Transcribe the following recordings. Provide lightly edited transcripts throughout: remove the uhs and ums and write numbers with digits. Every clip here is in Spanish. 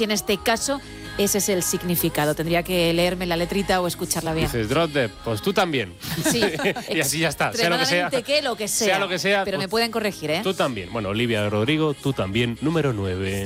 si en este caso ese es el significado. Tendría que leerme la letrita o escucharla bien. Dices, drop dead, pues tú también. Sí. Y así ya está, sea lo que sea. Lo que sea. Sea lo que sea. Pero pues, me pueden corregir, ¿eh? Tú también. Bueno, Olivia Rodrigo, tú también. Número 9.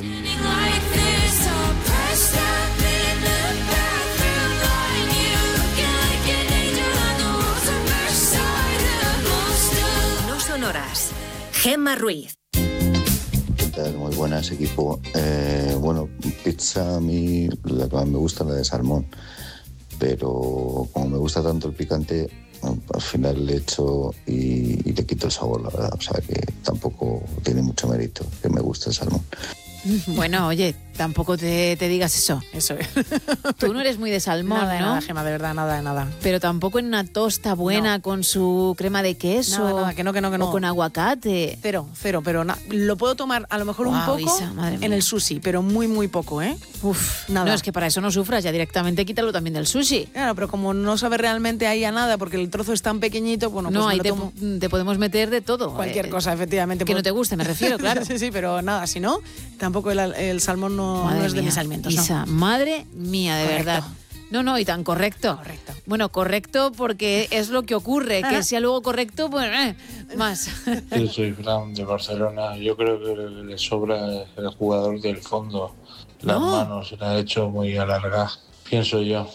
No sonoras. Gemma Ruiz. Muy buenas, equipo. Bueno, pizza a mí la que más me gusta es la de salmón, pero como me gusta tanto el picante, al final le echo y le quito el sabor, la verdad. O sea que tampoco tiene mucho mérito que me guste el salmón. Bueno, oye, tampoco te digas eso. Eso es. Tú no eres muy de salmón, Nada, ¿no? nada, Gemma, de verdad, nada. Pero tampoco en una tosta buena con su crema de queso. Nada, que no. O con aguacate. Cero, pero lo puedo tomar a lo mejor un poco Isa, madre mía. en el sushi, pero muy poco, ¿eh? Uf, nada. No, es que para eso no sufras, ya directamente quítalo también del sushi. Claro, pero como no sabe realmente ahí a nada, porque el trozo es tan pequeñito, bueno, pues No, me ahí lo tomo. te podemos meter de todo. Cualquier cosa, efectivamente. Que no te guste, me refiero, claro. Sí, pero nada, si no, tampoco el salmón no es de mis alimentos. Isa, ¿no? madre mía, de Correcto. verdad. No, y tan correcto. Correcto. Bueno, correcto porque es lo que ocurre. Que sea luego correcto, pues más. Yo soy Fran de Barcelona. Yo creo que le sobra el jugador del fondo. Las manos se le ha hecho muy alargadas, pienso yo.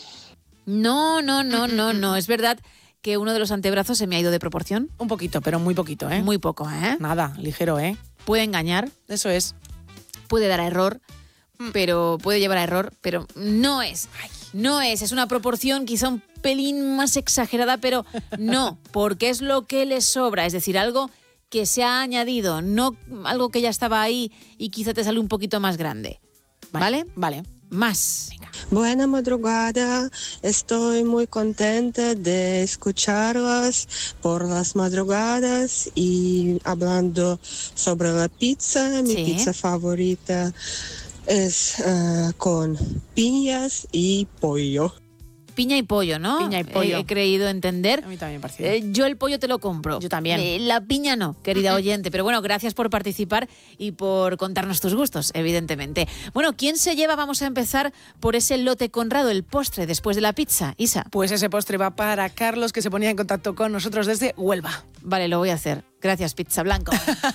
No. Es verdad que uno de los antebrazos se me ha ido de proporción. Un poquito, pero muy poquito, ¿eh? Muy poco, ¿eh? Nada, ligero, ¿eh? Puede engañar. Eso es. Puede dar a error, pero puede llevar a error, pero no es. No es una proporción quizá un pelín más exagerada, pero no, porque es lo que le sobra, es decir, algo que se ha añadido, no algo que ya estaba ahí y quizá te sale un poquito más grande. ¿Vale? Vale. Más. Venga. Buena madrugada, estoy muy contenta de escucharlas por las madrugadas y hablando sobre la pizza, mi pizza favorita es con piñas y pollo. Piña y pollo, ¿no? Piña y pollo. He creído entender. A mí también me parece. Yo el pollo te lo compro. Yo también. La piña no, querida oyente. Pero bueno, gracias por participar y por contarnos tus gustos, evidentemente. Bueno, ¿quién se lleva? Vamos a empezar por ese lote Conrado, el postre después de la pizza. Isa. Pues ese postre va para Carlos, que se ponía en contacto con nosotros desde Huelva. Vale, lo voy a hacer. Gracias, Pizza Blanco.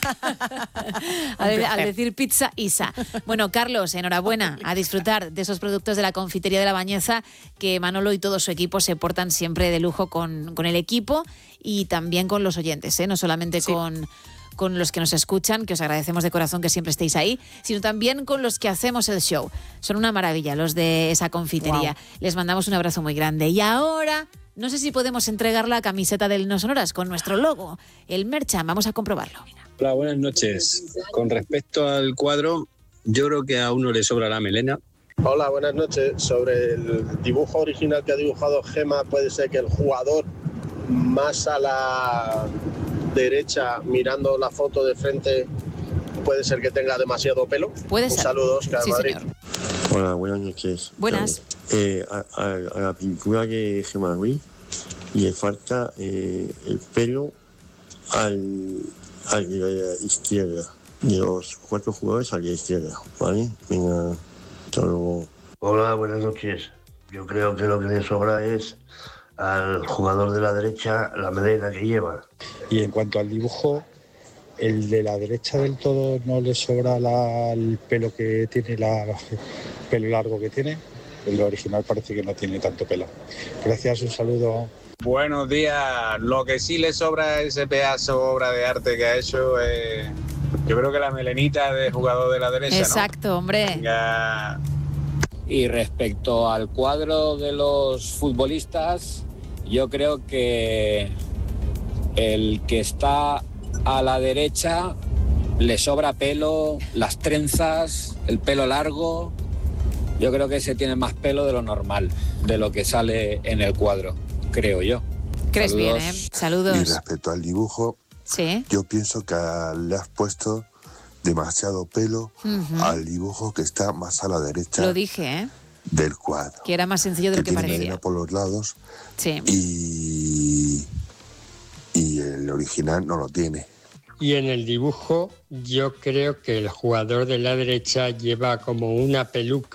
al decir pizza, Isa. Bueno, Carlos, enhorabuena a disfrutar de esos productos de la confitería de La Bañeza, que Manolo y todo su equipo se portan siempre de lujo con el equipo y también con los oyentes, ¿eh? No solamente con los que nos escuchan, que os agradecemos de corazón que siempre estéis ahí, sino también con los que hacemos el show. Son una maravilla los de esa confitería. Wow. Les mandamos un abrazo muy grande. Y ahora, no sé si podemos entregar la camiseta del No Sonoras con nuestro logo, el merchan. Vamos a comprobarlo. Hola, buenas noches. Con respecto al cuadro, yo creo que a uno le sobra la melena. Hola, buenas noches. Sobre el dibujo original que ha dibujado Gemma, puede ser que el jugador más a la derecha, mirando la foto de frente, puede ser que tenga demasiado pelo. Puede ser. Saludos, Oscar, sí, Madrid. Señor. Hola, buenas noches. Buenas. A la pintura de Gemma Ruiz le falta el pelo al de la izquierda, de los 4 jugadores a la izquierda, ¿vale? Venga, hasta luego. Hola, buenas noches. Yo creo que lo que le sobra es al jugador de la derecha la melena que lleva. Y en cuanto al dibujo, el de la derecha del todo no le sobra el pelo que tiene, el pelo largo que tiene. El original parece que no tiene tanto pelo. Gracias, un saludo. Buenos días. Lo que sí le sobra a ese pedazo obra de arte que ha hecho es, yo creo que la melenita de jugador de la derecha. Exacto, ¿no? hombre. Venga. Y respecto al cuadro de los futbolistas, yo creo que el que está a la derecha le sobra pelo, las trenzas, el pelo largo. Yo creo que ese tiene más pelo de lo normal, de lo que sale en el cuadro, creo yo. ¿Crees? Saludos. Bien, ¿eh? Saludos. Y respecto al dibujo, yo pienso que le has puesto demasiado pelo al dibujo que está más a la derecha. Lo dije, ¿eh? Del cuadro. Que era más sencillo de lo que parecía. Melena por los lados. Sí. Y el original no lo tiene. Y en el dibujo yo creo que el jugador de la derecha lleva como una peluca